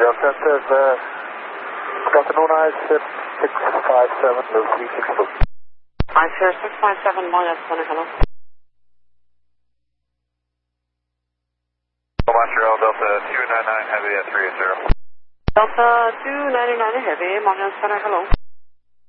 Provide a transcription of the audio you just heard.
Delta Luna is 657, no 362. I share 657, Montreal Center, hello. Montreal Delta 299 Heavy at 380. Delta 299 Heavy, Montreal Center, hello.